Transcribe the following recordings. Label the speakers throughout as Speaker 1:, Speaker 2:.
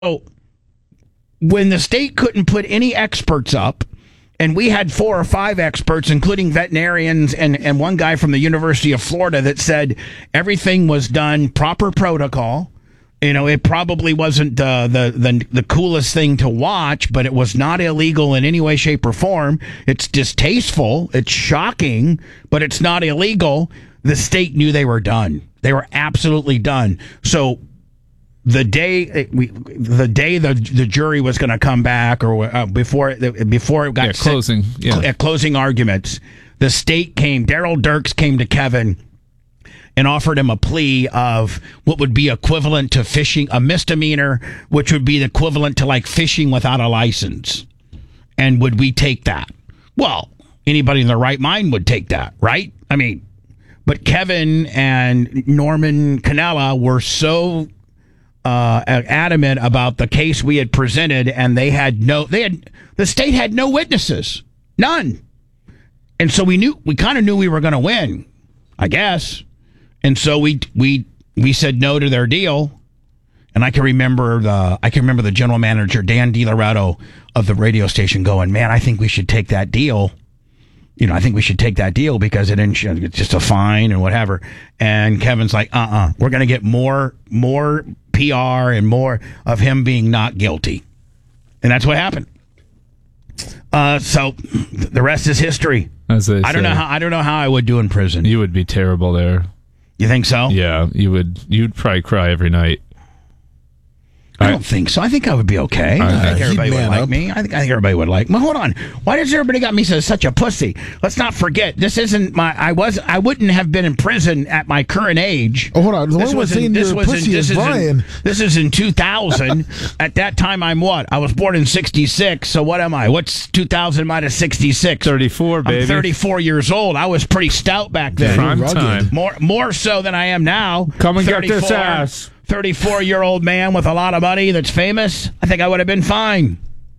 Speaker 1: So when the state couldn't put any experts up, and we had 4 or 5 experts, including veterinarians and one guy from the University of Florida that said everything was done proper protocol. You know, it probably wasn't the coolest thing to watch, but it was not illegal in any way, shape, or form. It's distasteful. It's shocking, but it's not illegal. The state knew they were done. They were absolutely done. So the day the jury was going to come back, or before it got closing arguments, the state came. Daryl Dirks came to Kevin and offered him a plea of what would be equivalent to fishing, a misdemeanor, which would be the equivalent to like fishing without a license. And would we take that? Well, anybody in their right mind would take that, right? I mean, but Kevin and Norman Cannella were so adamant about the case we had presented, and the state had no witnesses, none. And so we kind of knew we were going to win, I guess. And so we said no to their deal. And I can remember the general manager, Dan DiLoretto, of the radio station going, man, I think we should take that deal. You know, I think we should take that deal because it's just a fine and whatever. And Kevin's like, we're going to get more PR and more of him being not guilty. And that's what happened. So the rest is history. I don't know how I would do in prison.
Speaker 2: You would be terrible there.
Speaker 1: You think so?
Speaker 2: Yeah, you would. You'd probably cry every night.
Speaker 1: I don't think so. I think I would be okay. I think everybody would like me. I think everybody would like me. Hold on. Why does everybody got me as such a pussy? Let's not forget, this isn't my. I wouldn't have been in prison at my current age.
Speaker 3: Oh, hold on. This
Speaker 1: is in 2000. At that time, I'm what? I was born in 66. So what am I? What's 2000 minus 66?
Speaker 2: 34, baby.
Speaker 1: I'm 34 years old. I was pretty stout back then.
Speaker 2: Prime time.
Speaker 1: More so than I am now.
Speaker 2: Come and get this ass.
Speaker 1: 34-year-old man with a lot of money that's famous, I think I would have been fine.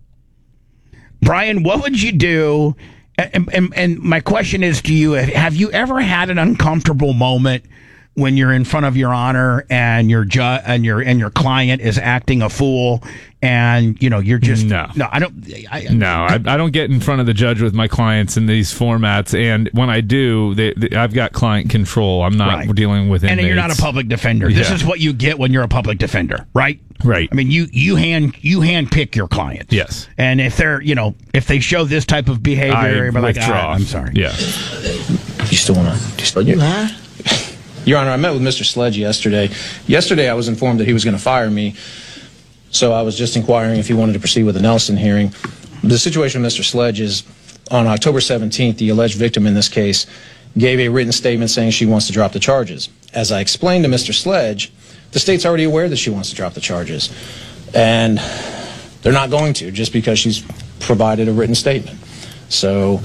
Speaker 1: Brian, what would you do? And my question is to you, have you ever had an uncomfortable moment when you're in front of your honor and your client is acting a fool, and you know you're just I
Speaker 2: don't get in front of the judge with my clients in these formats, and when I do, I've got client control. I'm not dealing with inmates.
Speaker 1: And you're not a public defender. Yeah. This is what you get when you're a public defender, right?
Speaker 2: Right.
Speaker 1: I mean, you hand pick your clients.
Speaker 2: Yes.
Speaker 1: And if they show this type of behavior, you're like, I'm sorry.
Speaker 2: Yeah.
Speaker 4: You still want to? You high? Your Honor, I met with Mr. Sledge yesterday. Yesterday, I was informed that he was going to fire me, so I was just inquiring if he wanted to proceed with the Nelson hearing. The situation with Mr. Sledge is, on October 17th, the alleged victim in this case gave a written statement saying she wants to drop the charges. As I explained to Mr. Sledge, the state's already aware that she wants to drop the charges, and they're not going to just because she's provided a written statement. So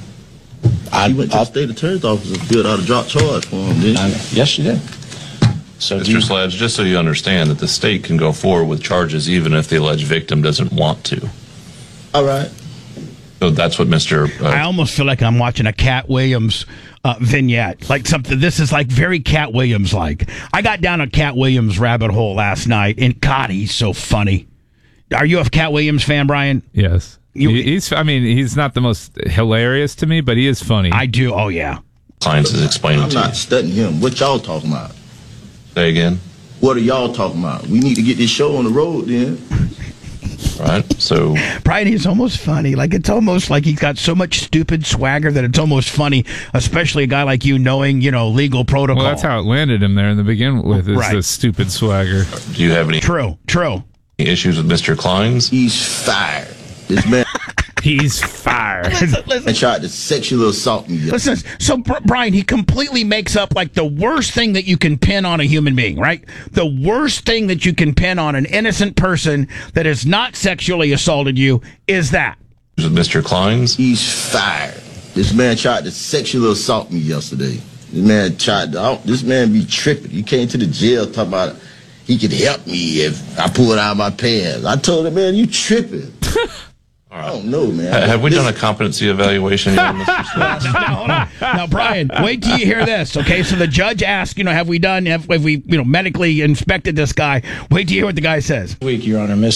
Speaker 5: I went to the state attorney's office and filled out a drop charge for him, didn't you?
Speaker 4: Yes, you did. So
Speaker 6: Mr. Sledge, just so you understand that the state can go forward with charges even if the alleged victim doesn't want to.
Speaker 5: All right.
Speaker 6: So that's what Mr.
Speaker 1: I almost feel like I'm watching a Cat Williams vignette. Like something, this is like very Cat Williams like. I got down a Cat Williams rabbit hole last night, and God, he's so funny. Are you a Cat Williams fan, Brian?
Speaker 2: Yes. He's not the most hilarious to me, but he is funny.
Speaker 1: I do. Oh, yeah.
Speaker 6: Clients is explaining
Speaker 5: I'm
Speaker 6: to you.
Speaker 5: not studying him. What y'all talking about?
Speaker 6: Say again.
Speaker 5: What are y'all talking about? We need to get this show on the road then.
Speaker 6: Right. So
Speaker 1: Brian, he's almost funny. Like, it's almost like he's got so much stupid swagger that it's almost funny, especially a guy like you knowing, legal protocol.
Speaker 2: Well, that's how it landed him there in the beginin with, is the stupid swagger.
Speaker 6: Do you have any
Speaker 1: True.
Speaker 6: issues with Mr. Kleins?
Speaker 5: He's fired. This man...
Speaker 2: He's fired.
Speaker 5: And tried to sexually assault me.
Speaker 1: Listen, so Brian, he completely makes up like the worst thing that you can pin on a human being, right? The worst thing that you can pin on an innocent person that has not sexually assaulted you is that.
Speaker 6: With Mr. Kleins?
Speaker 5: He's fired. This man tried to sexually assault me yesterday. This man be tripping. He came to the jail talking about he could help me if I pulled out my pants. I told him, man, you tripping.
Speaker 6: All
Speaker 5: I don't know, man.
Speaker 6: Have we done a competency evaluation yet, Mr. Sledge?
Speaker 1: No, hold on. Now, Brian, wait till you hear this. Okay, so the judge asked, have we medically inspected this guy? Wait till you hear what the guy says.
Speaker 4: Week, Your Honor,